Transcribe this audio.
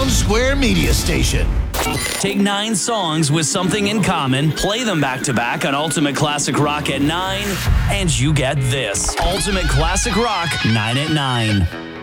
Town Square Media Station. Take 9 songs with something in common, play them back to back on Ultimate Classic Rock at 9, and you get this. Ultimate Classic Rock 9 at 9.